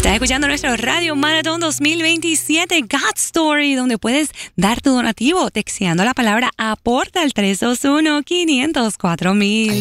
Estás escuchando nuestro Radio Maratón 2027 God Story, donde puedes dar tu donativo texteando la palabra aporta al 321-504-1000.